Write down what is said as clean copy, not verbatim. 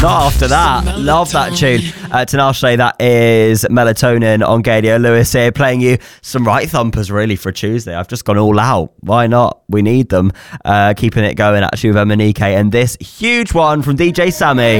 Not after that. Love that tune. Tinashe, that is Melatonin on Gadio. Lewis here playing you some right thumpers really for Tuesday. I've just gone all out. Why not? We need them. Keeping it going actually with Emanike, and this huge one from DJ Sammy.